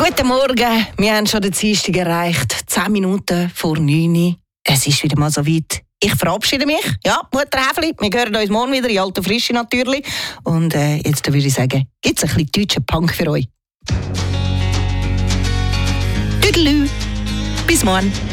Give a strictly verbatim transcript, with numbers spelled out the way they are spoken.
Guten Morgen, wir haben schon den Dienstag erreicht. Zehn Minuten vor neun. Es ist wieder mal so weit. Ich verabschiede mich. Ja, Mutter Häfli, wir hören uns morgen wieder, in alter Frische natürlich. Und äh, jetzt würde ich sagen, gibt es ein bisschen deutschen Punk für euch. Tüdelü, bis morgen.